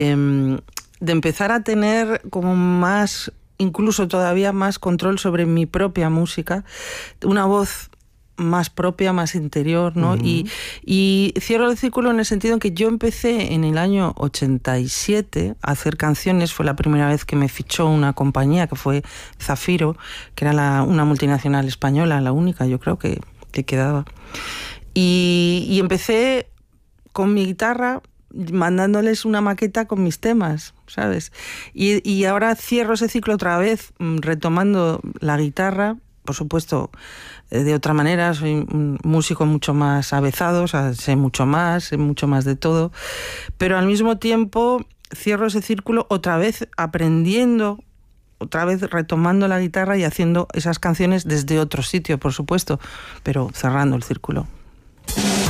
de empezar a tener como más, incluso todavía más control sobre mi propia música, una voz más propia, más interior, ¿no? Uh-huh. Y cierro el círculo en el sentido en que yo empecé en el año 87 a hacer canciones. Fue la primera vez que me fichó una compañía, que fue Zafiro, que era una multinacional española, la única, yo creo que quedaba. Y empecé con mi guitarra, mandándoles una maqueta con mis temas, ¿sabes? Y ahora cierro ese ciclo otra vez, retomando la guitarra. Por supuesto, de otra manera, soy un músico mucho más avezado, o sea, sé mucho más de todo, pero al mismo tiempo cierro ese círculo otra vez aprendiendo, otra vez retomando la guitarra y haciendo esas canciones desde otro sitio, por supuesto, pero cerrando el círculo.